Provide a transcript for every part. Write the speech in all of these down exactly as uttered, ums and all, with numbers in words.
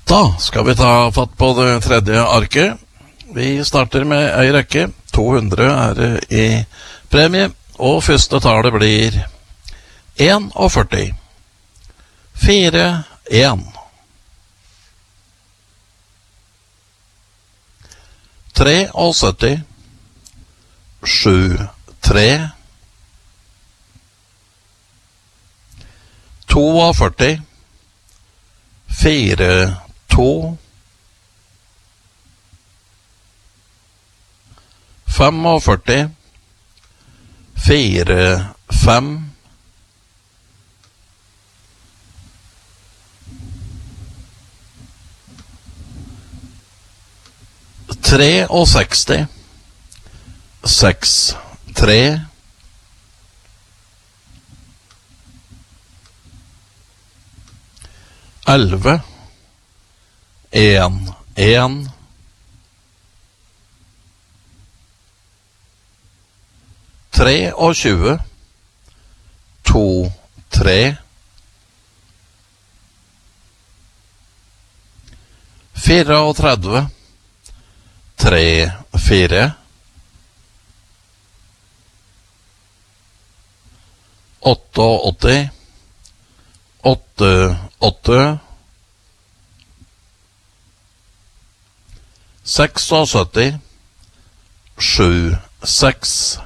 Da skal vi ta fatt på det tredje arket. Vi starter med ei rekke. to hundre er i premie, og første tallet blir førti. fire, en. tre og sytti. sju, tre. to og førti. fire, to. fem og førti. fire, fem. tre og seksti. seks, tre. elleve. en, en. tre og tjue. to, tre. fire og tredve. tre, fire. åtte og åtti. åtte, åtte. seks og sytti. sju, seks.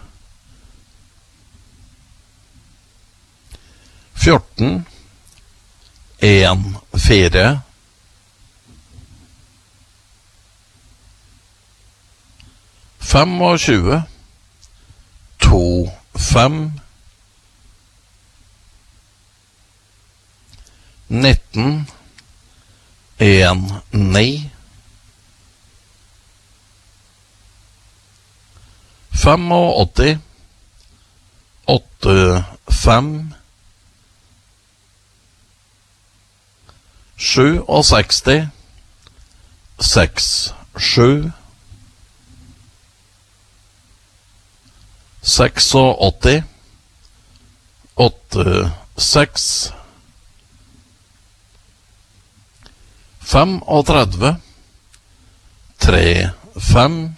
fjorten. en, fire. fem og tjue. to, fem. nitten. en, ni. fem og åtti. åtte, fem. sju og seksti. seks, sju. seks og åtti. åtte, seks. fem og tredve. tre, fem.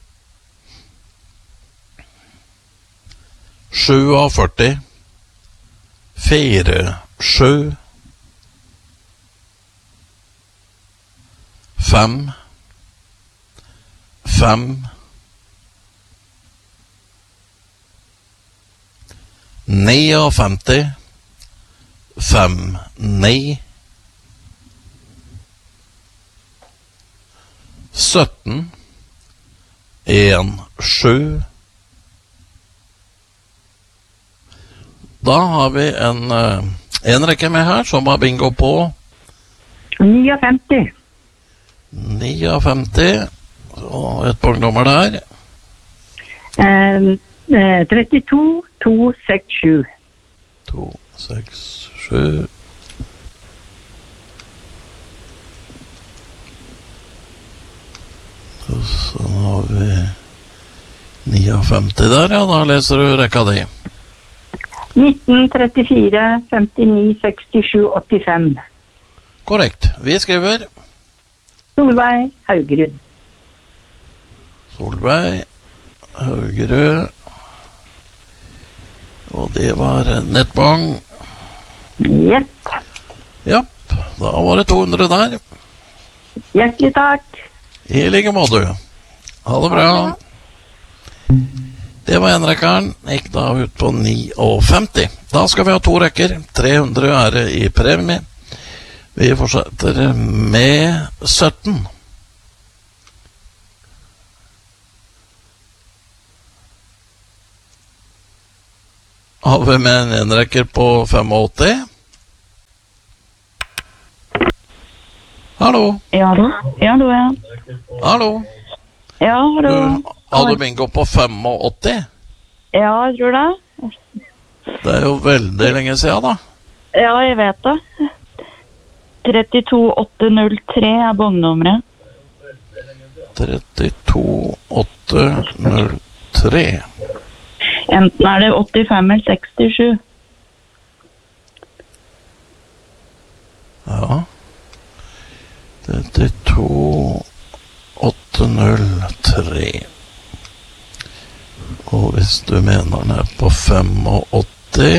sju og førti. fire, sju. fem. fem. ni og femti. fem, ni. sytten. en, sju. Da har vi en, en rekke med her som har bingo på femtini. femtini. Og et punktnummer der. Eh, eh, trettito, to, seks, sju. to, seks, sju. Og så har vi femtini der, ja. Da leser du rekka di. nitten, trettifire, femtini, sekstisju, åttifem. Korrekt. Vi skriver Solveig Haugerud. Solveig Haugerud. Og det var nettbang. Jepp. Ja, da var det to hundre der. Hjertelig takk. I like måte. Ha det bra. Det var en rekkeren. Gikk da ut på femtini. Da skal vi ha to rekker. tre hundre er det i premie. Vi fortsetter med sytten. Har vi med en enrekker på åttifem. Hallo. Ja, da. Ja, da, ja. Hallo. Ja, hallo. Du, har du bingo på åttifem? Ja, jeg tror det. Det er jo veldig lenge siden, da. Ja, jeg vet det. trettito åtte null tre er bongnummeret. trettito åtte null tre. Enten er det åttifem eller sekstisju. Ja. trettito åtte null tre. Og hvis du mener den er på åttifem,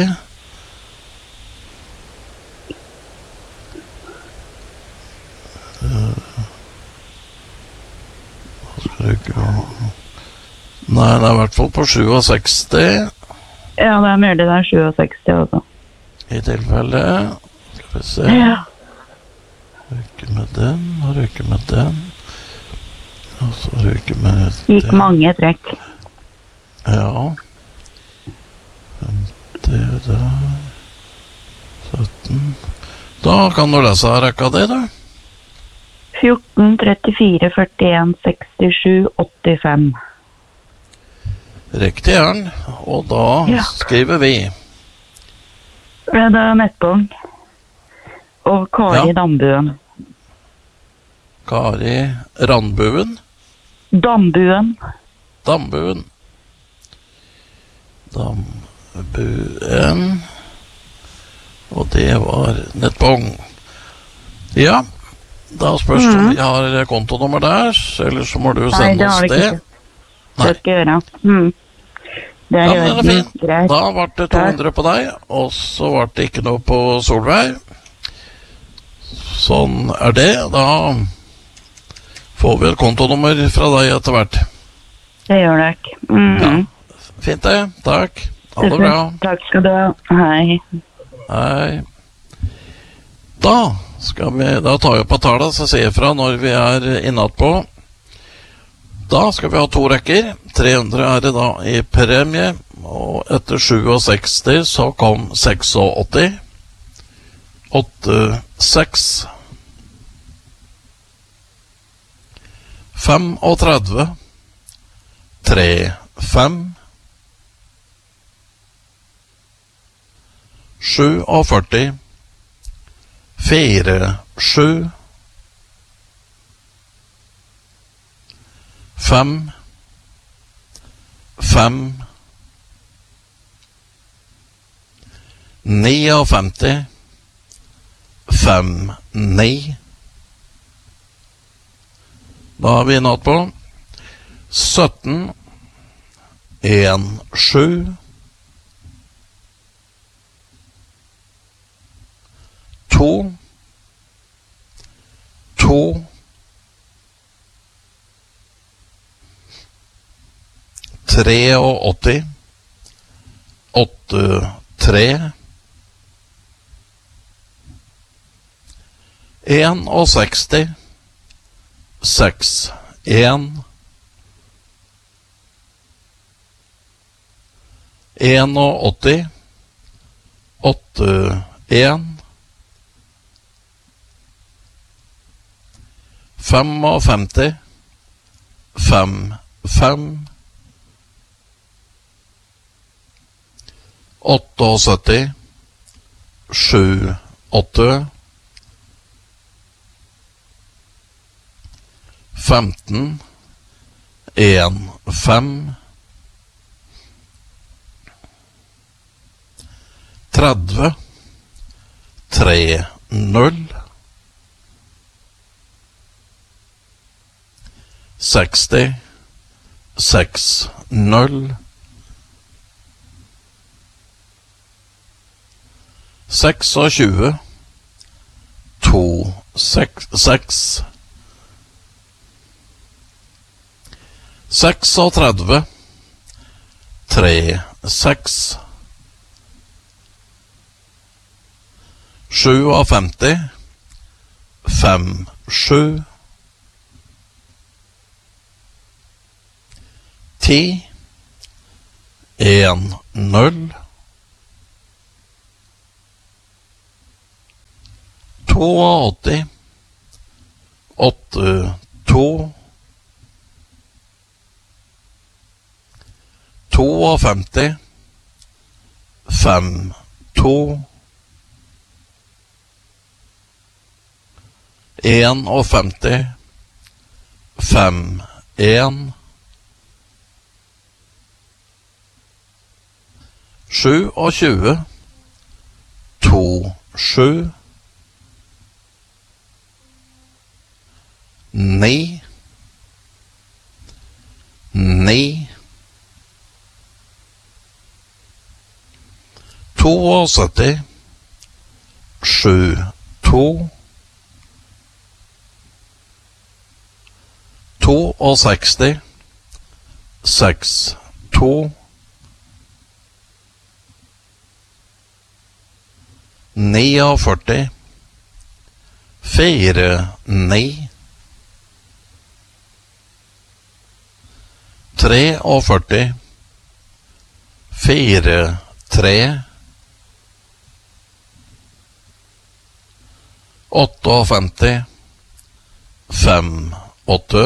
nei, det er i hvert fall på sekstisju. Ja, det er mulig det er sekstisju også. I tilfelle, skal vi se. Ja. Rykke med den, og rykke med den. Og så rykke med den. Gikk mange trekk. Ja. femti der. sytten. Da kan du lese rekka di, du. fjorten, trettifire, førtien, sekstisju, åttifem. Riktig, Jern. Og da Ja. skriver vi. Det er Nettbong. Og Kari Ja. Dambuen. Kari Randbuen. Dambuen. Dambuen. Dambuen. Og det var Nettbong. Ja, da spørs det om vi har kontonummer der, eller så må du Nei, sende det oss har vi det. ikke. Det skal jeg gjøre. Mm. Det er Ja, i men det er orden. fint. Greit. Da var det to hundre på deg, og så var det ikke noe på Solveig. Sånn er det. Da får vi et kontonummer fra deg etter hvert. Det gjør det ikke. Mm. Ja. Fint det. Takk. Ha det bra. Takk skal du ha. Hei. Hei. Da skal vi, da tar vi på tallet, så sier jeg fra når vi er innatt på. Da skal vi ha to rekker. tre hundre er det da i premie, og etter sekstisju så kom åttiseks. åtte seks. femogtretti. tre fem. førtisju. fire sju. Fem, fem, femti, fem, ni. Da har vi natt på sytten, en, sju, to, to, åttitre, åtte, tre, sekstisju, seks, en, åtti, åtte, en, femtifem, fem, fem, syttiåtte, sju, åtte, femten, en, fem, tretti, tre, null, seksti, seks, null, tjueseks, to, seks, seks, trettien, tre, seks, femtisju, fem, sju, ti, en, null, åtti, åtte, to, femti, fem, to, femti, fem, en, tjue, to, sju, ni, ni, sytti to, sju, to, seksti to, seks, to, førti ni, fire, ni, førti tre, fire, tre, femti åtte, fem, åtte,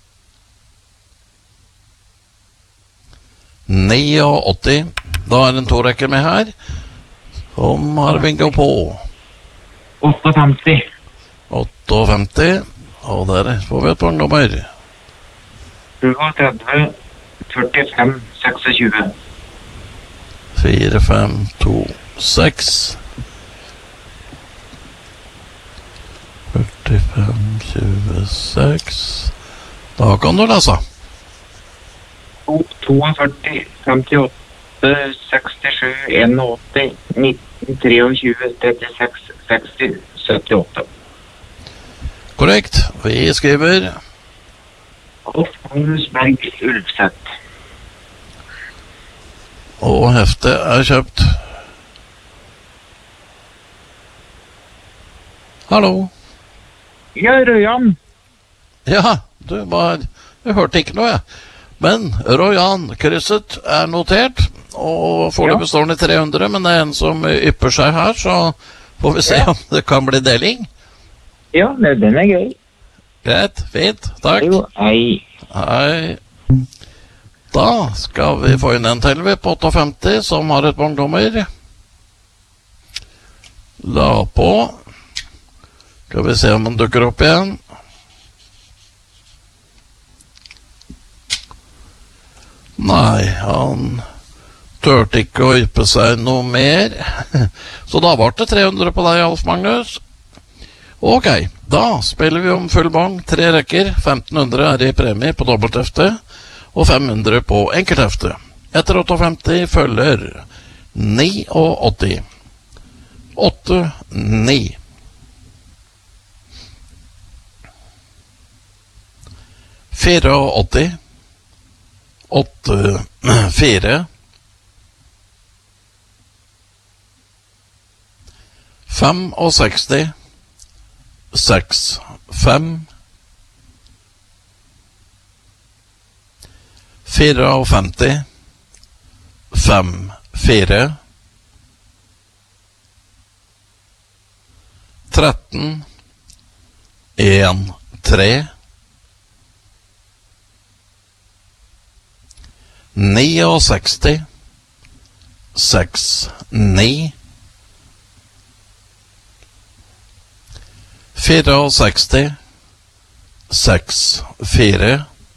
åtti ni. Da er det en to rekker med her, som har bingo på. femti åtte. femti og der får vi et poengnummer. tretti førtifem tjueseks. fire, fem, to, seks. førtifem tjueseks. Da kan du lese. førti to, femtiåtte, sekstisju, åtti en, nitten, tjuetre, trettiseks, seksti, syttiåtte. Korrekt. Vi skriver Alf Magnus Berg Ulfseth. Og heftet er kjøpt. Hallo. Ja, Røyan. Ja, du var Jeg hørte ikke noe, jeg. Men Royan krysset er notert, og foreløpig står den i tre hundre, men det er en som ypper seg her, så får vi se Ja. om det kan bli deling. Ja, det, den er gøy. Greit, fint, takk. Jo, hei. Hei. Da skal vi få inn en til vi på femtiåtte, som har et vognummer. La på. Skal vi se om den dukker opp igjen. Nei, han tørte ikke å yppe seg noe mer. Så da var det tre hundre på deg, Alf Magnus. Ok, da spiller vi om full bong. Tre rekker. femten hundre er i premie på dobbelthefte, og fem hundre på enkelthefte. Etter femtiåtte følger åttini. åtte, ni. åttini. åtte, fire. seksti fem. seks, fem. femti fire. fem, fire. tretten. en, tre. seksti ni. seks, ni. seksti fire. seks, fire.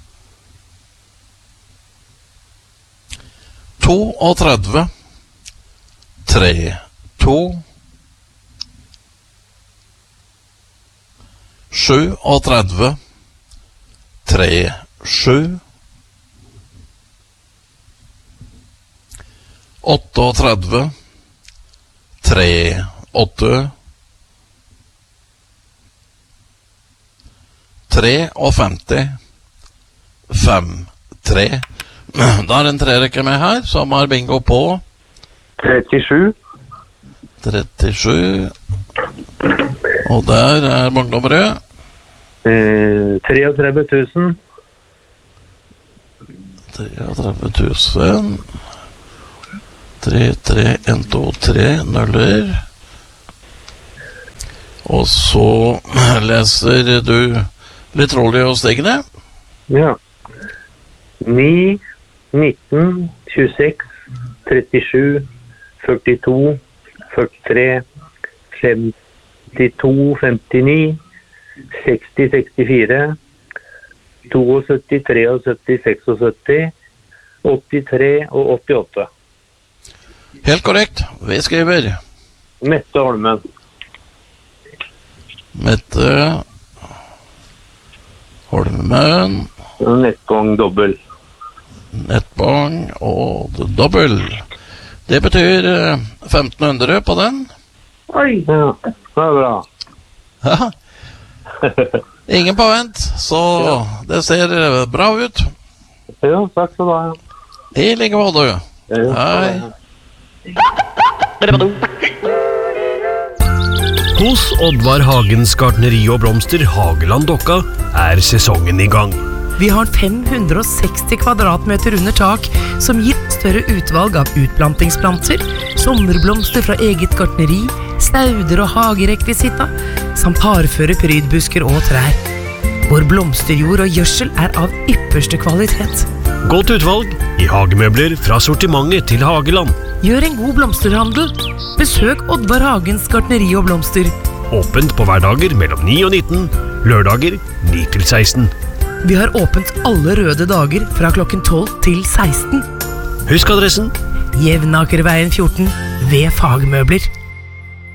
tretti. tre, to. tretti. tre, sju. tretti. tre, åtte. femti. fem, tre. Da er en trerekke med her, som har bingo på trettisju. trettisju. Og der er vognnummeret. Eh, treogtretti tusen. treogtretti tusen. tre, tre, en, to, tre, nuller. Og så leser du litt rolig og stigende. Ja. ni, nitten, tjueseks, trettisju, førtito, førtitre, femtito, femtini, seksti, sekstifire, syttito, syttitre, syttiseks, åttitre og åttiåtte. Helt korrekt. Vi skriver Mette Holmen. Mette Simen. Nettbong dobbel. Nettbong og dobbel. Det betyr eh, femten hundre på den. Oi, ja, det er bra. Ja. Ingen på vent, så ja. Det ser eh, bra ut. Ja, takk skal du ha. I like måte. Ja, hei. Hos Oddvar Hagens gartneri og blomster Hageland Dokka er sesongen i gang. Vi har fem hundre seksti kvadratmeter under tak, som gir større utvalg av utplantingsplanter, sommerblomster fra eget gartneri, stauder og hagerekvisita, samt hardføre prydbusker og trær. Vår blomsterjord og gjødsel er av ypperste kvalitet. Godt utvalg i hagemøbler fra sortimentet til Hageland. Gjør en god blomsterhandel. Besøk Oddvar Hagens gartneri og blomster. Åpent på hverdager mellom ni og nitten, lørdager ni til seksten. Vi har åpent alle røde dager fra klokken tolv til seksten. Husk adressen. Jevnakerveien fjorten ved Fagmøbler.